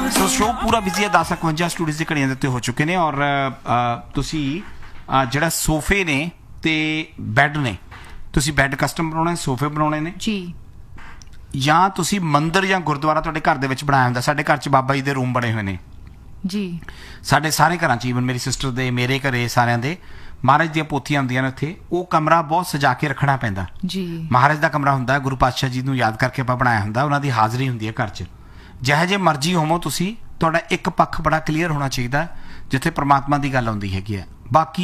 ਸੋ show ਪੂਰਾ busy ਹੈ 10:51 studio ਦੀ ਘੜੀਆਂ ਦੇ ਉੱਤੇ ਹੋ ਚੁੱਕੇ ਨੇ ਔਰ ਤੁਸੀਂ ਜਿਹੜਾ ਸੋਫੇ ਨੇ ਤੇ ਬੈੱਡ ਨੇ ਤੁਸੀਂ ਬੈੱਡ ਕਸਟਮ ਬਣਾਉਣੇ ਸੋਫੇ ਬਣਾਉਣੇ ਨੇ ਜੀ ਜਾਂ ਤੁਸੀਂ ਮੰਦਿਰ ਜਾਂ ਗੁਰਦੁਆਰਾ ਤੁਹਾਡੇ ਘਰ ਦੇ ਵਿੱਚ ਬਣਾਇਆ ਹੁੰਦਾ। ਸਾਡੇ ਘਰ 'ਚ ਬਾਬਾ ਜੀ ਦੇ ਰੂਮ ਬਣੇ ਹੋਏ ਨੇ ਜੀ, ਸਾਡੇ ਸਾਰੇ ਘਰਾਂ 'ਚ ਈਵਨ ਮੇਰੀ ਸਿਸਟਰ ਦੇ ਮੇਰੇ ਘਰੇ ਸਾਰਿਆਂ ਦੇ ਮਹਾਰਾਜ ਦੀਆਂ ਪੋਥੀਆਂ ਹੁੰਦੀਆਂ ਨੇ ਉੱਥੇ। ਉਹ ਕਮਰਾ ਬਹੁਤ ਸਜਾ ਕੇ ਰੱਖਣਾ ਪੈਂਦਾ ਜੀ। ਮਹਾਰਾਜ ਦਾ ਕਮਰਾ ਹੁੰਦਾ ਗੁਰੂ ਪਾਤਸ਼ਾਹ ਜੀ ਨੂੰ ਯਾਦ ਕਰਕੇ ਆਪਾਂ ਬਣਾਇਆ ਹੁੰਦਾ। ਉਹਨਾਂ ਦੀ ਹਾਜ਼ਰੀ ਹੁੰਦੀ ਹੈ ਘਰ 'ਚ। ਜਿਹੋ ਜਿਹੇ ਮਰਜ਼ੀ ਹੋਵੋ ਤੁਸੀਂ, ਤੁਹਾਡਾ ਇੱਕ ਪੱਖ ਬੜਾ ਕਲੀਅਰ ਹੋਣਾ ਚਾਹੀਦਾ ਜਿੱਥੇ ਪ੍ਰਮਾਤਮਾ ਦੀ ਗੱਲ ਆਉਂਦੀ ਹੈਗੀ ਹੈ। ਬਾਕੀ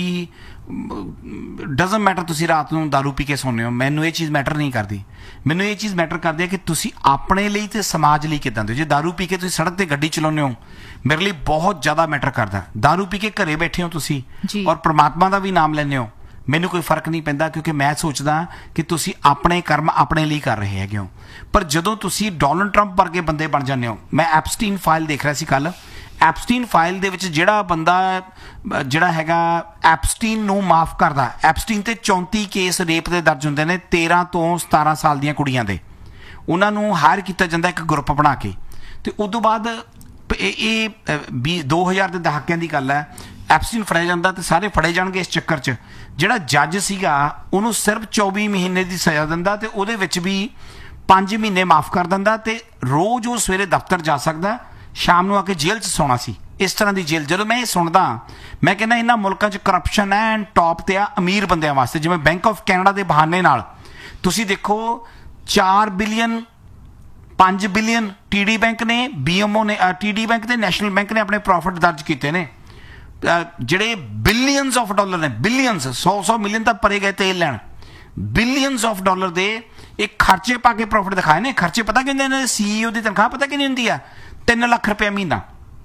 ਡਜ਼ਨਟ ਮੈਟਰ ਤੁਸੀਂ ਰਾਤ ਨੂੰ ਦਾਰੂ ਪੀ ਕੇ ਸੌਂਦੇ ਹੋ, ਮੈਨੂੰ ਇਹ ਚੀਜ਼ ਮੈਟਰ ਨਹੀਂ ਕਰਦੀ। ਮੈਨੂੰ ਇਹ ਚੀਜ਼ ਮੈਟਰ ਕਰਦੀ ਹੈ ਕਿ ਤੁਸੀਂ ਆਪਣੇ ਲਈ ਤੇ ਸਮਾਜ ਲਈ ਕਿੱਦਾਂ ਦੇ। ਜੇ ਦਾਰੂ ਪੀ ਕੇ ਤੁਸੀਂ ਸੜਕ ਤੇ ਗੱਡੀ ਚਲਾਉਂਦੇ ਹੋ, ਮੇਰੇ ਲਈ ਬਹੁਤ ਜ਼ਿਆਦਾ ਮੈਟਰ ਕਰਦਾ। ਦਾਰੂ ਪੀ ਕੇ ਘਰੇ ਬੈਠੇ ਹੋ ਤੁਸੀਂ ਔਰ ਪ੍ਰਮਾਤਮਾ ਦਾ ਵੀ ਨਾਮ ਲੈਂਦੇ ਹੋ, ਮੈਨੂੰ ਕੋਈ ਫਰਕ ਨਹੀਂ ਪੈਂਦਾ ਕਿਉਂਕਿ ਮੈਂ ਸੋਚਦਾ ਕਿ ਤੁਸੀਂ ਆਪਣੇ ਕਰਮ ਆਪਣੇ ਲਈ ਕਰ ਰਹੇ ਹੈਗੇ ਹੋ। ਪਰ ਜਦੋਂ ਤੁਸੀਂ ਡੋਨਲਡ ਟਰੰਪ ਵਰਗੇ ਬੰਦੇ ਬਣ ਜਾਂਦੇ ਹੋ, ਮੈਂ ਐਪਸਟੀਨ ਫਾਈਲ ਦੇਖ ਰਿਹਾ ਸੀ ਕੱਲ। ਐਪਸਟੀਨ ਫਾਈਲ ਦੇ ਵਿੱਚ ਜਿਹੜਾ ਬੰਦਾ ਜਿਹੜਾ ਹੈਗਾ ਐਪਸਟੀਨ ਨੂੰ ਮਾਫ ਕਰਦਾ, ਐਪਸਟੀਨ ਤੇ 34 ਕੇਸ ਰੇਪ ਦੇ ਦਰਜ ਹੁੰਦੇ ਨੇ 13 ਤੋਂ 17 ਸਾਲ ਦੀਆਂ ਕੁੜੀਆਂ ਦੇ। ਉਹਨਾਂ ਨੂੰ ਹਾਇਰ ਕੀਤਾ ਜਾਂਦਾ ਇੱਕ ਗਰੁੱਪ ਬਣਾ ਕੇ ਤੇ ਉਸ ਤੋਂ ਬਾਅਦ ਇਹ 2000 ਦੇ ਦਹਾਕਿਆਂ ਦੀ ਗੱਲ ਹੈ। ਐਪਸਟੀਨ ਫੜਿਆ ਜਾਂਦਾ ਤੇ ਸਾਰੇ ਫੜੇ ਜਾਣਗੇ ਇਸ ਚੱਕਰ 'ਚ। ਜਿਹੜਾ ਜੱਜ ਸੀਗਾ ਉਹਨੂੰ ਸਿਰਫ 24 ਮਹੀਨੇ ਦੀ ਸਜ਼ਾ ਦਿੰਦਾ ਤੇ ਉਹਦੇ ਵਿੱਚ ਵੀ 5 ਮਹੀਨੇ ਮਾਫ ਕਰ ਦਿੰਦਾ ਤੇ ਰੋਜ਼ ਉਹ ਸਵੇਰੇ ਦਫ਼ਤਰ ਜਾ ਸਕਦਾ, ਸ਼ਾਮ ਨੂੰ ਆ ਕੇ ਜੇਲ੍ਹ 'ਚ ਸੌਣਾ ਸੀ। ਇਸ ਤਰ੍ਹਾਂ ਦੀ ਜੇਲ੍ਹ। ਜਦੋਂ ਮੈਂ ਇਹ ਸੁਣਦਾ ਮੈਂ ਕਹਿੰਦਾ ਇਹਨਾਂ ਮੁਲਕਾਂ 'ਚ ਕਰਪਸ਼ਨ ਐਂਡ ਟੌਪ ਤੇ ਆ ਅਮੀਰ ਬੰਦਿਆਂ ਵਾਸਤੇ। ਜਿਵੇਂ ਬੈਂਕ ਆਫ ਕੈਨੇਡਾ ਦੇ ਬਹਾਨੇ ਨਾਲ ਤੁਸੀਂ ਦੇਖੋ 4 ਬਿਲੀਅਨ 5 ਬਿਲੀਅਨ TD ਬੈਂਕ ਨੇ, BMO ਨੇ, TD ਬੈਂਕ ਤੇ ਨੈਸ਼ਨਲ ਬੈਂਕ ਨੇ ਆਪਣੇ ਪ੍ਰੋਫਿਟ ਦਰਜ ਕੀਤੇ ਨੇ। ਜਿਹੜੇ ਬਿਲੀਅਨਸ ਆਫ ਡਾਲਰ ਨੇ, ਬਿਲੀਅਨਸ 100 ਮਿਲੀਅਨ ਤਾਂ ਪਰੇ ਗਏ ਤੇਲ ਲੈਣ, ਬਿਲੀਅਨਸ ਆਫ ਡਾਲਰ ਦੇ ਇਹ ਖਰਚੇ ਪਾ ਕੇ ਪ੍ਰੋਫਿਟ ਦਿਖਾਏ ਨੇ। ਖਰਚੇ ਪਤਾ ਕਿੰਨੇ ਇਹਨਾਂ ਦੇ? CEO ਦੀ ਤਨਖਾਹ ਪਤਾ ਕਿੰਨੀ ਹੁੰਦੀ ਆ? 3 ਲੱਖ ਰੁਪਏ ਮਹੀਨਾ,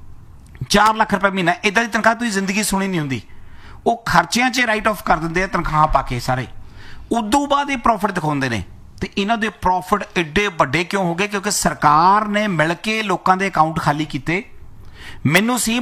4 ਲੱਖ ਰੁਪਏ ਮਹੀਨਾ। ਇੱਦਾਂ ਦੀ ਤਨਖਾਹ ਤੁਸੀਂ ਜ਼ਿੰਦਗੀ ਸੁਣੀ ਨਹੀਂ ਹੁੰਦੀ। ਉਹ ਖਰਚਿਆਂ 'ਚ ਰਾਈਟ ਆਫ ਕਰ ਦਿੰਦੇ ਆ ਤਨਖਾਹ ਪਾ ਕੇ ਸਾਰੇ। ਉਦੋਂ ਬਾਅਦ ਇਹ ਪ੍ਰੋਫਿਟ ਦਿਖਾਉਂਦੇ ਨੇ ਤੇ ਇਹਨਾਂ ਦੇ ਪ੍ਰੋਫਿਟ ਐਡੇ ਵੱਡੇ ਕਿਉਂ ਹੋ ਗਏ? ਕਿਉਂਕਿ ਸਰਕਾਰ ਨੇ ਮਿਲ ਕੇ ਲੋਕਾਂ ਦੇ ਅਕਾਊਂਟ ਖਾਲੀ ਕੀਤੇ। ਮੈਨੂੰ ਸੀ